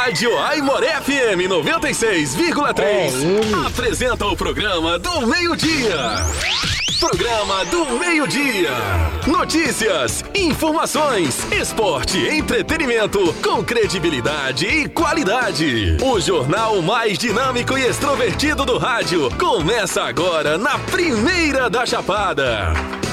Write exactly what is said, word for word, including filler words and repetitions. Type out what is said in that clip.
Rádio Aimoré F M noventa e seis vírgula três é apresenta o programa do meio-dia. Programa do meio-dia. Notícias, informações, esporte, entretenimento com credibilidade e qualidade. O jornal mais dinâmico e extrovertido do rádio começa agora na Primeira da Chapada.